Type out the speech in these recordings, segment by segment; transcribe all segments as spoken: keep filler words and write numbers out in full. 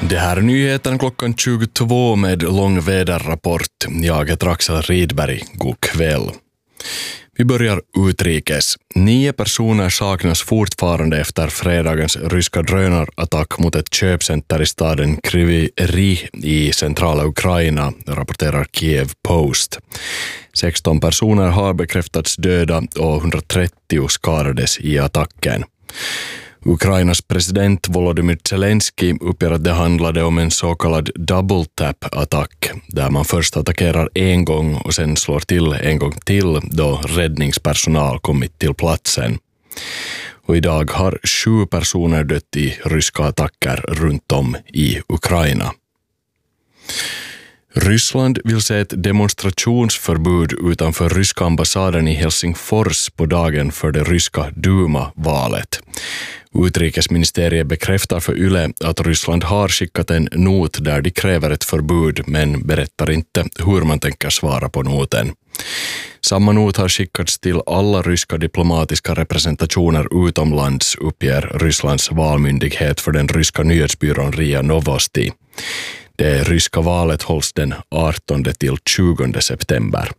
Det här är nyheten klockan tjugotvå med lång väderrapport. Jag heter Axel Rydberg. God kväll. Vi börjar utrikes. Nio personer saknas fortfarande efter fredagens ryska drönarattack mot ett köpcenter i staden Kryvyi Rih i centrala Ukraina, rapporterar Kiev Post. sexton personer har bekräftats döda och hundratrettio skadades i attacken. Ukrainas president Volodymyr Zelensky uppger att det handlade om en så kallad double tap-attack, där man först attackerar en gång och sen slår till en gång till då räddningspersonal kommit till platsen. Och idag har sju personer dött i ryska attacker runt om i Ukraina. Ryssland vill se ett demonstrationsförbud utanför ryska ambassaden i Helsingfors på dagen för det ryska Duma-valet. Utrikesministeriet bekräftar för Yle att Ryssland har skickat en not där de kräver ett förbud, men berättar inte hur man tänker svara på noten. Samma not har skickats till alla ryska diplomatiska representationer utomlands, uppger Rysslands valmyndighet för den ryska nyhetsbyrån R I A Novosti. Det ryska valet hålls den artonde till tjugonde september.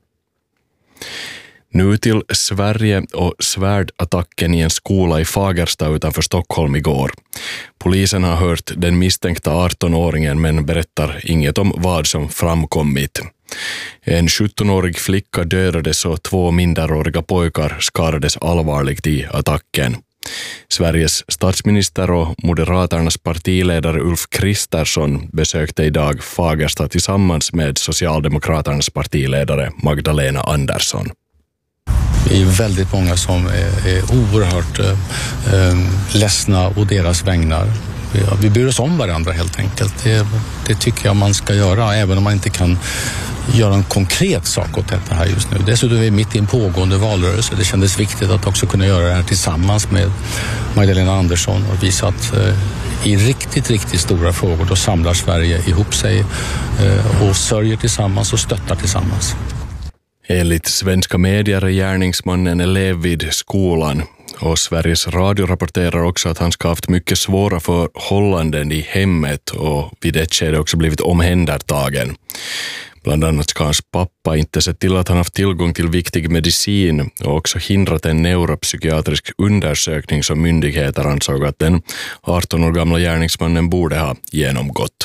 Nu till Sverige och svärdattacken i en skola i Fagersta utanför Stockholm igår. Polisen har hört den misstänkta arton-åringen men berättar inget om vad som framkommit. En sjuttonårig flicka dödades och två minderåriga pojkar skadades allvarligt i attacken. Sveriges statsminister och Moderaternas partiledare Ulf Kristersson besökte idag Fagersta tillsammans med Socialdemokraternas partiledare Magdalena Andersson. Vi är väldigt många som är, är oerhört eh, ledsna och deras vägnar. Vi, vi bryr oss om varandra helt enkelt. Det, det tycker jag man ska göra, även om man inte kan göra en konkret sak åt detta här just nu. Dessutom är vi mitt i en pågående valrörelse. Det kändes viktigt att också kunna göra det här tillsammans med Magdalena Andersson och visa att eh, i riktigt, riktigt stora frågor då samlar Sverige ihop sig eh, och sörjer tillsammans och stöttar tillsammans. Enligt svenska medier är gärningsmannen elev vid skolan, och Sveriges Radio rapporterar också att han ska ha haft mycket svåra förhållanden i hemmet och vid ett skede också blivit omhändertagen. Bland annat ska hans pappa inte se till att han haft tillgång till viktig medicin och också hindrat en neuropsykiatrisk undersökning som myndigheter ansåg att den arton år gamla gärningsmannen borde ha genomgått.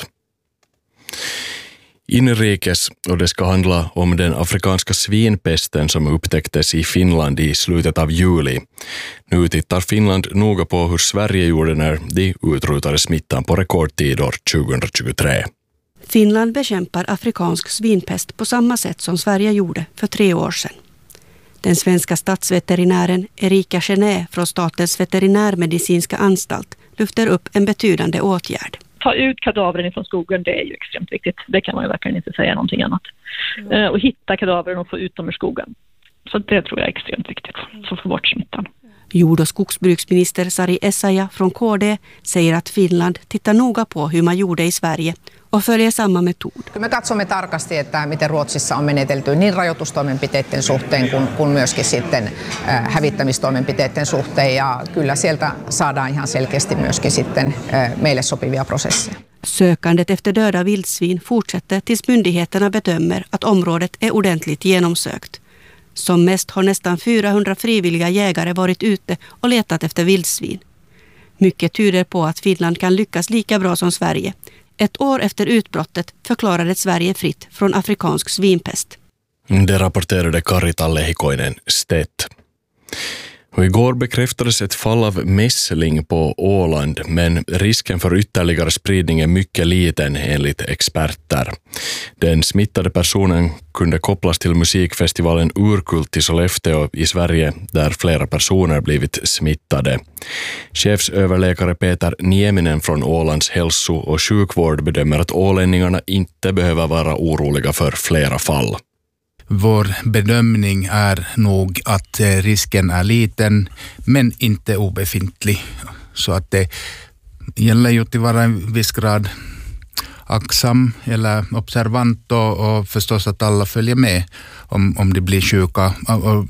Inrikes, och det ska handla om den afrikanska svinpesten som upptäcktes i Finland i slutet av juli. Nu tittar Finland noga på hur Sverige gjorde när de utrotade smittan på rekordtid år tjugohundratjugotre. Finland bekämpar afrikansk svinpest på samma sätt som Sverige gjorde för tre år sedan. Den svenska statsveterinären Erika Gené från Statens veterinärmedicinska anstalt lyfter upp en betydande åtgärd. Ta ut kadavren från skogen, det är ju extremt viktigt. Det kan man ju verkligen inte säga någonting annat. Mm. Och hitta kadavren och få ut dem ur skogen. Så det tror jag är extremt viktigt, så få bort smittan. Jord- och skogsbruksminister Sari Essayah från K D säger att Finland tittar noga på hur man gjorde i Sverige och följer samma metod. Me katsomme tarkasti, että miten Ruotsissa on menetelty niin rajoitustoimenpiteiden suhteen kuin, kuin myöskin sitten äh, hävittämistoimenpiteiden suhteen. Ja kyllä sieltä saadaan ihan selkeästi myöskin sitten äh, meille sopivia prosesseja. Sökandet efter döda vildsvin fortsätter tills myndigheterna bedömer att området är ordentligt genomsökt. Som mest har nästan fyrahundra frivilliga jägare varit ute och letat efter vildsvin. Mycket tyder på att Finland kan lyckas lika bra som Sverige. Ett år efter utbrottet förklarade Sverige fritt från afrikansk svinpest. Det rapporterade Karita Lehikoinen Stedt. Och igår bekräftades ett fall av mässling på Åland, men risken för ytterligare spridning är mycket liten enligt experter. Den smittade personen kunde kopplas till musikfestivalen Urkult i Sollefteå i Sverige, där flera personer blivit smittade. Chefsöverläkare Peter Nieminen från Ålands hälso- och sjukvård bedömer att ålänningarna inte behöver vara oroliga för flera fall. Vår bedömning är nog att risken är liten men inte obefintlig. Så att det gäller ju att vara en viss grad aktsam eller observant och, och förstås att alla följer med om, om de blir sjuka. Och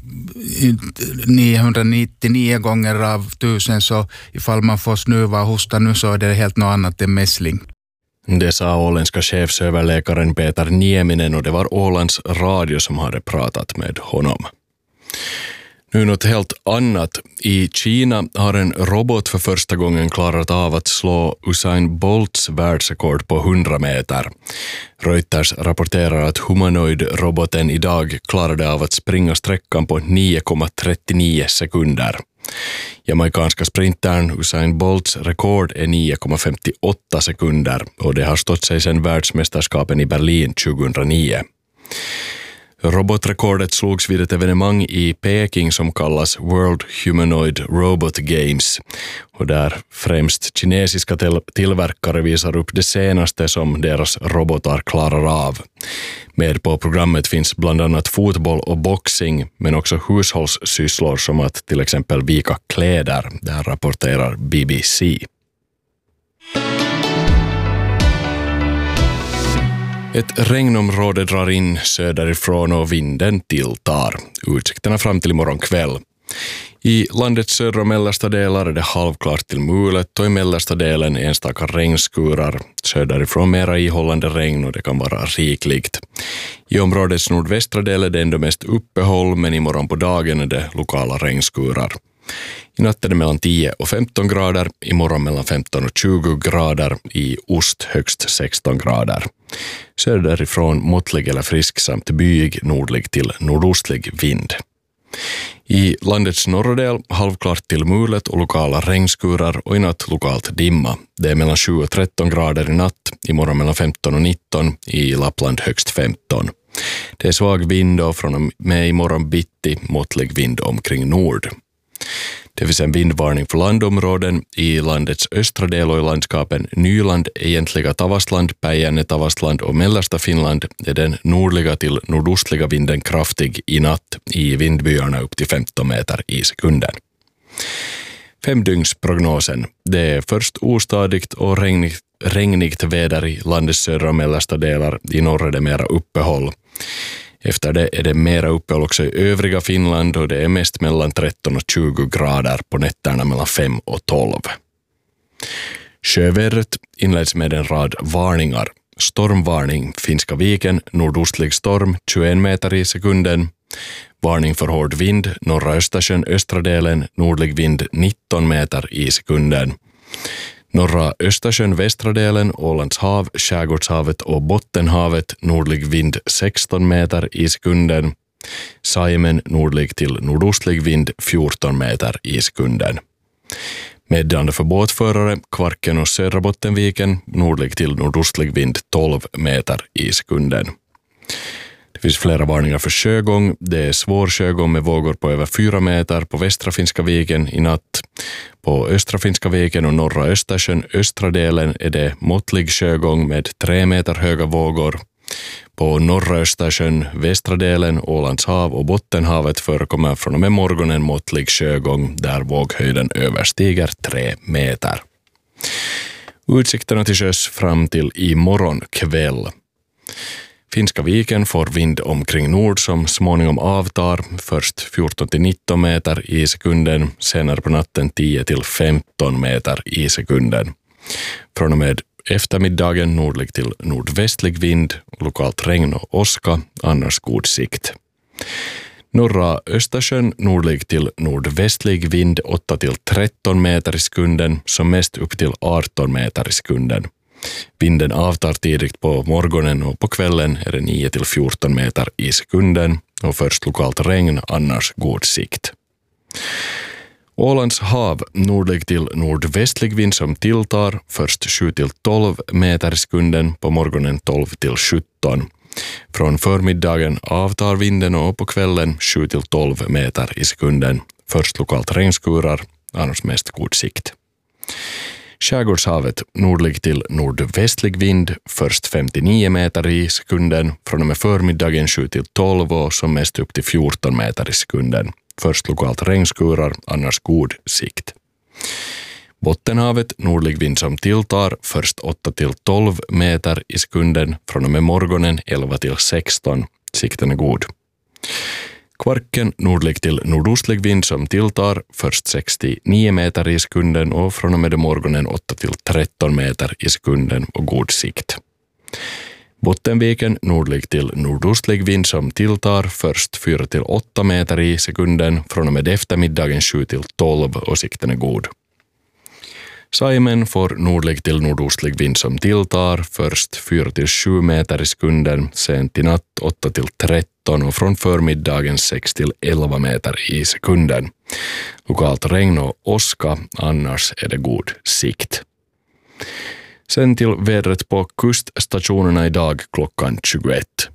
niohundranittionio gånger av tusen så ifall man får snuva och hosta nu så är det helt något annat än mässling. Det sa åländska chefsöverläkaren Peter Nieminen och det var Ålands Radio som hade pratat med honom. Nu något helt annat. I Kina har en robot för första gången klarat av att slå Usain Bolts världsrekord på hundra meter. Reuters rapporterar att humanoid-roboten idag klarade av att springa sträckan på nio komma trettionio sekunder. Jamaikanska sprintern Usain Bolts rekord är nio komma femtioåtta sekunder och det har stått sig sedan världsmästerskapen i Berlin tjugohundranio. Robotrekordet slogs vid ett evenemang i Peking som kallas World Humanoid Robot Games och där främst kinesiska till- tillverkare visar upp det senaste som deras robotar klarar av. Med på programmet finns bland annat fotboll och boxing men också hushållssysslor som att till exempel vika kläder, där rapporterar B B C. Ett regnområde drar in söderifrån och vinden tilltar. Utsikterna fram till imorgon kväll. I landets södra och mellersta delar är det halvklart till mulet och i mellersta delen enstaka regnskurar. Söderifrån mera ihållande regn och det kan vara rikligt. I områdets nordvästra del är det ändå mest uppehåll men imorgon på dagen är det lokala regnskurar. I natt är det mellan tio och femton grader, imorgon mellan femton och tjugo grader, i ost högst sexton grader. Söderifrån måttlig eller frisk samt byig nordlig till nordostlig vind. I landets norra del halvklart till mulet och lokala regnskurar och i natt lokalt dimma. Det är mellan sju och tretton grader i natt, imorgon mellan femton och nitton, i Lappland högst femton. Det är svag vind och från och med imorgon bitti måttlig vind omkring nord. Det finns en vindvarning för landområden i landets östra del och i landskapen Nyland, egentliga Tavastland, Päijänne, Tavastland och mellersta Finland är den nordliga till nordostliga vinden kraftig i natt, i vindbyarna upp till femton meter i sekunden. Femdygnsprognosen. Det är först ostadigt och regnigt, regnigt väder i landets södra och mellersta delar, i norr är det mera uppehåll. Efter det är det mera uppehåll också i övriga Finland och det är mest mellan tretton och tjugo grader, på nätterna mellan fem och tolv. Sjövädret inleds med en rad varningar. Stormvarning, Finska viken, nordostlig storm, tjugoen meter i sekunden. Varning för hård vind, norra Östersjön, östra delen, nordlig vind nitton meter i sekunden. Norra Östersjön, västra delen, Ålands hav, Skärgårdshavet och Bottenhavet, nordlig vind sexton meter i sekunden. Saimen, nordlig till nordostlig vind fjorton meter i sekunden. Meddelande för båtförare, Kvarken och södra Bottenviken, nordlig till nordostlig vind tolv meter i sekunden. Det finns flera varningar för sjögång. Det är svår sjögång med vågor på över fyra meter på västra Finska viken i natt. På östra Finska viken och norra Östersjön, östra delen, är det måttlig sjögång med tre meter höga vågor. På norra Östersjön, västra delen, Ålands hav och Bottenhavet förekommer från och med morgonen måttlig sjögång där våghöjden överstiger tre meter. Utsikterna till sjöss fram till imorgon kväll. Finska viken får vind omkring nord som småningom avtar, först fjorton till nitton meter i sekunden, senare på natten tio till femton meter i sekunden. Från och med eftermiddagen nordlig till nordvästlig vind, lokalt regn och åska, annars god sikt. Norra Östersjön nordlig till nordvästlig vind åtta till tretton meter i sekunden, som mest upp till arton meter i sekunden. Vinden avtar tidigt på morgonen och på kvällen är det nio till fjorton meter i sekunden och först lokalt regn, annars god sikt. Ålands hav nordlig till nordvästlig vind som tilltar, först sju till tolv meter i sekunden, på morgonen tolv till sjutton. Från förmiddagen avtar vinden och på kvällen sju till tolv meter i sekunden, först lokalt regnskurar, annars mest god sikt. Skärgårdshavet nordlig till nordvästlig vind, först femtionio meter i sekunden, från och med förmiddagen sju till tolv och som mest upp till fjorton meter i sekunden. Först lokalt regnskurar, annars god sikt. Bottenhavet nordlig vind som tilltar, först åtta till tolv meter i sekunden, från och med morgonen elva till sexton, sikten är god. Kvarken nordlig till nordostlig vind som tilltar, först sextionio meter i sekunden och från och med morgonen åtta till tretton meter i sekunden och god sikt. Bottenviken nordlig till nordostlig vind som tilltar, först fyra till åtta meter i sekunden, från och med eftermiddagen sju till tolv och sikten är god. Saimen får nordlig till nordostlig vind som tilltar, först fyra till sju meter i sekunden, sent i natt åtta till tretton och från förmiddagen sex till elva meter i sekunden. Lokalt regn och åska, annars är det god sikt. Sen till vädret på kuststationerna idag klockan tjugoett.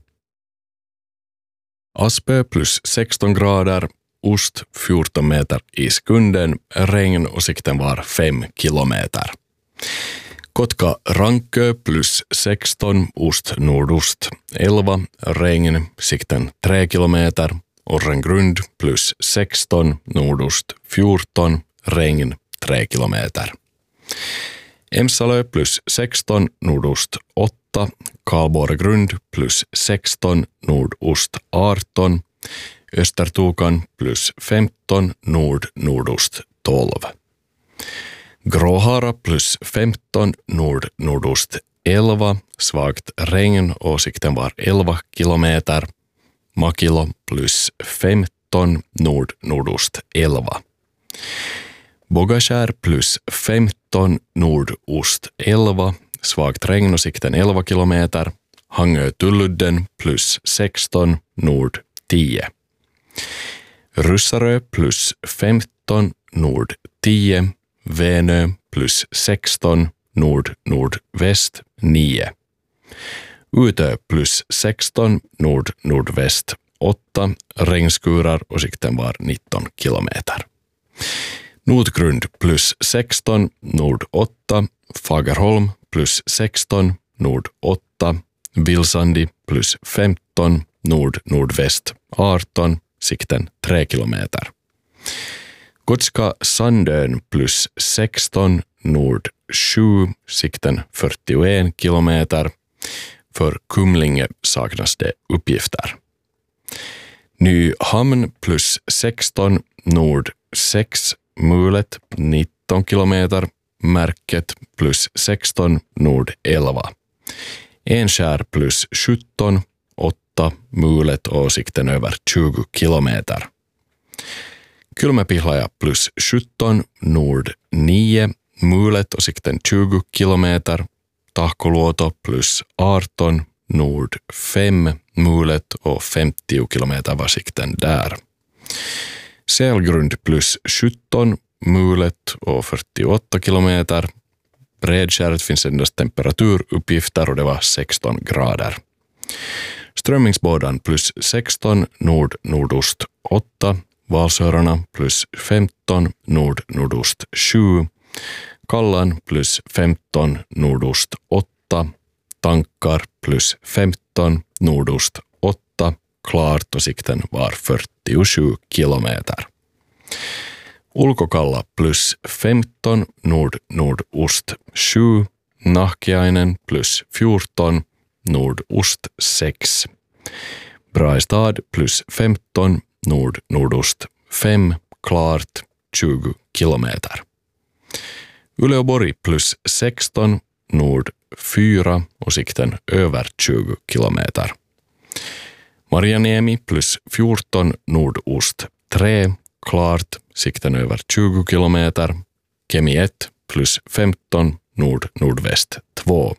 Aspö plus sexton grader, ost fjorton meter i sekunden, regn och sikten var fem kilometer. Kotka Rankö plus sexton, ost nordost elva, regn, sikten tre kilometer. Orrengrund plus sexton, nordost fjorton, regn tre kilometer. Emsalö plus sexton, nordost åtta, Karlborgrund plus sexton, nordost arton, Östertokan plus femton, nord nordost tolv. Gråhara plus femton, nord nordost elva, svagt regn och sikten var elva kilometer. Makilo plus femton, nord nordost elva. Bogaskär plus femton, nordost elva, svagt regn och sikten elva kilometer. Hangö Tulludden plus sexton, nord tio. Russarö plus femton, nord tio, Vänö plus sexton, nord nordväst nio. Utö plus sexton, nord nordväst åtta, regnskurar och sikten var nitton kilometer. Notgrund plus sexton, nord åtta, Fagerholm plus sexton, nord åtta, Vilsandi plus femton, nord nordväst arton, sikten tre kilometer. Gotska Sandön plus sexton, nord sju, sikten fyrtioen kilometer. För Kumlinge saknas det uppgifter. Nyhamn plus sexton, nord sex, Mulet nitton kilometer. Märket plus sexton, nord elva. Enskär plus sjutton, åtta, Mulet och sikten över tjugo kilometer. Kylmäpihlaja plus sjutton, nord nio, Mulet och sikten tjugo kilometer. Tahkoluoto plus arton, nord fem, Mulet och femtio kilometer var sikten där. Sälgrund plus sjutton, Mulet och fyrtioåtta kilometer. Bredskäret finns endast temperaturuppgifter och det var sexton grader. Strömmingsbådan plus sexton, nord nordost åtta, Valsörarna plus femton, nord nordost sju, Kallan plus femton, nordost åtta, Tankar plus femton, nordost åtta, klart och sikten var fyrtiosju kilometer. Ulkokalla plus femton, nord nordost sju, Nahkiainen plus fjorton, nordost sex. Brastad plus femton, nord nordost fem, klart tjugo kilometer. Uleåborg plus sexton, nord fyra och sikten över tjugo kilometer. Marjaniemi plus fjorton, nordost tre, klart, sikten över tjugo kilometer. Kemi ett plus femton, nord nordväst två.